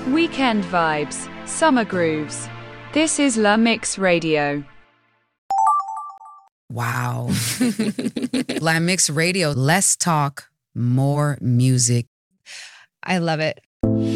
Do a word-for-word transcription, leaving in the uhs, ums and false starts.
Weekend vibes, summer grooves. This is La Mix Radio. Wow. La Mix Radio. Less talk, more music. I love it.